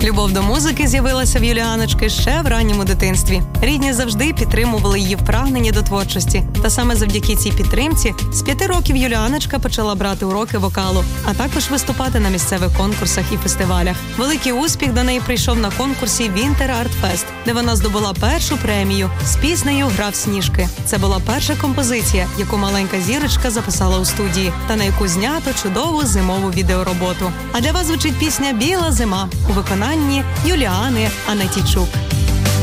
Любов до музики з'явилася в Юліаночки ще в ранньому дитинстві. Рідні завжди підтримували її в прагненні до творчості. Та саме завдяки цій підтримці з 5 років Юліаночка почала брати уроки вокалу, а також виступати на місцевих конкурсах і фестивалях. Великий успіх до неї прийшов на конкурсі Winter Art Fest, де вона здобула першу премію з піснею «Грав сніжки». Це була перша композиція, яку маленька зірочка записала у студії, та на яку знято чудову зимову відеороботу. А для вас звучить пісня «Біла зима» у виконанні Юліани Анатійчук.